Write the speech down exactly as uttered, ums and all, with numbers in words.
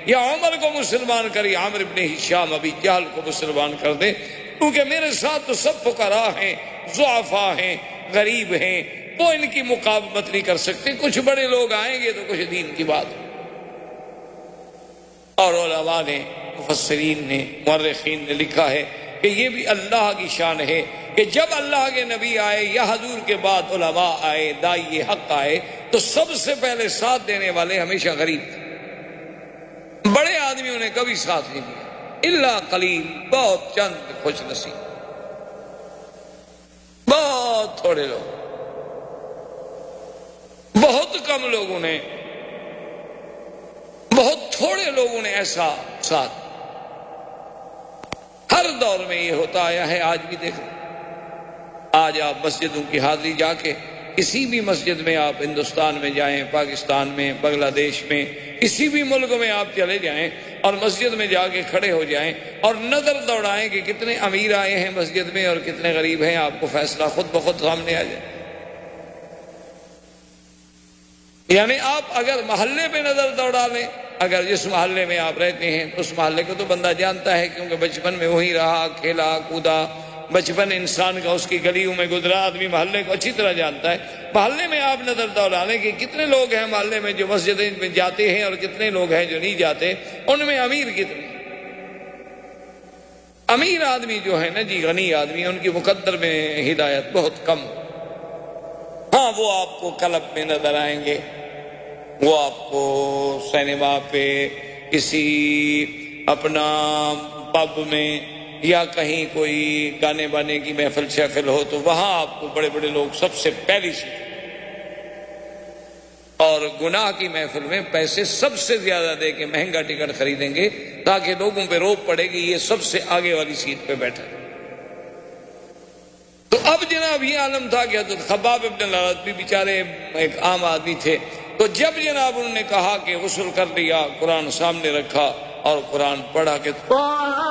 یا عمر کو مسلمان کر یا عامر ابن ہشام ابی جہل کو مسلمان کر دے، کیونکہ میرے ساتھ تو سب فقراء ہیں، ضعفاء ہیں، غریب ہیں، وہ ان کی مقاومت نہیں کر سکتے، کچھ بڑے لوگ آئیں گے تو کچھ دین کی بات۔ اور علماء نے، مفسرین نے، مورخین نے لکھا ہے کہ یہ بھی اللہ کی شان ہے کہ جب اللہ کے نبی آئے یا حضور کے بعد علماء آئے، داعی حق آئے، تو سب سے پہلے ساتھ دینے والے ہمیشہ غریب تھے، بڑے آدمیوں نے کبھی ساتھ نہیں دیا، الا قلیل، بہت چند خوش نصیب، بہت تھوڑے لوگ، بہت کم لوگوں نے، بہت تھوڑے لوگوں نے ایسا ساتھ۔ ہر دور میں یہ ہوتا آیا ہے، آج بھی دیکھ لیں، آج آپ مسجدوں کی حاضری جا کے کسی بھی مسجد میں آپ ہندوستان میں جائیں، پاکستان میں، بنگلہ دیش میں، کسی بھی ملک میں آپ چلے جائیں اور مسجد میں جا کے کھڑے ہو جائیں اور نظر دوڑائیں کہ کتنے امیر آئے ہیں مسجد میں اور کتنے غریب ہیں، آپ کو فیصلہ خود بخود سامنے آ جائے۔ یعنی آپ اگر محلے پہ نظر دوڑا لیں، اگر جس محلے میں آپ رہتے ہیں اس محلے کو تو بندہ جانتا ہے، کیونکہ بچپن میں وہی رہا، کھیلا کودا، بچپن انسان کا اس کی گلیوں میں گزرا، آدمی محلے کو اچھی طرح جانتا ہے۔ محلے میں آپ نظر دوڑا لیں کہ کتنے لوگ ہیں محلے میں جو مسجد میں جاتے ہیں اور کتنے لوگ ہیں جو نہیں جاتے، ان میں امیر کتنے؟ امیر آدمی جو ہے نا جی، غنی آدمی، ان کی مقدر میں ہدایت بہت کم۔ ہاں وہ آپ کو کلب میں نظر آئیں گے، وہ آپ کو سینما پہ، کسی اپنا پب میں، یا کہیں کوئی گانے بانے کی محفل شہفل ہو تو وہاں آپ کو بڑے بڑے لوگ سب سے پہلی سیٹ، اور گناہ کی محفل میں پیسے سب سے زیادہ دے کے مہنگا ٹکٹ خریدیں گے تاکہ لوگوں پہ روب پڑے گی یہ سب سے آگے والی سیٹ پہ بیٹھا۔ تو اب جناب یہ عالم تھا کہ حضرت خباب ابن الارت بھی بیچارے ایک عام آدمی تھے، تو جب جناب انہوں نے کہا کہ غسل کر لیا، قرآن سامنے رکھا اور قرآن پڑھا کہ